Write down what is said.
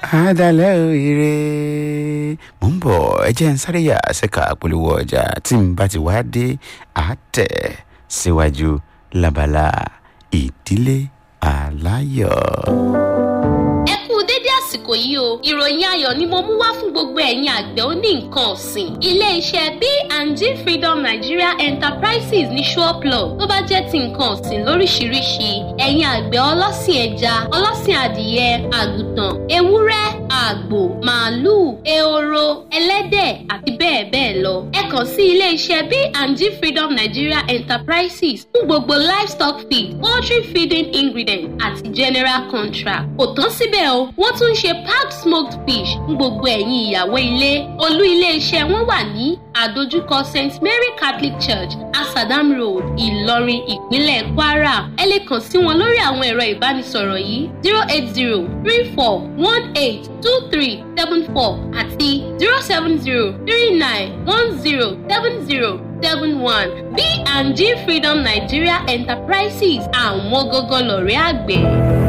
Adalẹ́ òyìnbó mò ń bọ̀ ẹ jẹ́ n sáré yà ṣẹ́ka polówó ọjà tí n bá ti wá dé àtẹ̀ síwájú labala ìdílé aláyọ̀. Ẹ kú dédé àsìkò yìí o, ìròyìn ayọ̀ ni mo mú wá fún gbogbo ẹ̀yin àgbẹ̀ oní nǹkan ọ̀sìn. Ilé-iṣẹ́ B&G Freedom Nigeria Enterprises ní Ṣọ́ọ̀plọ̀ tó bá jẹ́ ti nǹkan ọ̀sìn lóríṣiríṣi. Ẹ̀yin àgbẹ̀ ọlọ́sìn ẹja, ọlọ́sìn adìyẹ, àgùntàn, ewúrẹ́, àgbò, màálùú, ehoro, ẹlẹ́dẹ̀ àti bẹ́ẹ̀ bẹ́ẹ̀ lọ. Ẹ kàn sí ilé-iṣẹ́ B&G Freedom Nigeria Enterprises fún gbogbo livestock feed, poultry feeding ingredients àti general contract. Kò tán síbẹ̀ o, wọ́n tún ń ṣe packed smoked fish fún gbogbo ẹ̀yin ìyàwó ilé. Olú ilé-iṣẹ́ wọn wà ní àdójúkọ St. Mary Catholic Church, Asadam Road, Ìlọrin, ìpínlẹ̀ Kwara. Ẹ lè kàn sí wọn lórí àwọn ẹ̀rọ ìbánisọ̀rọ̀ yìí 08034182374 àti 07039107071. B&G Freedom Nigeria Enterprises, àwọn gógó lọ̀rẹ́ àgbẹ̀.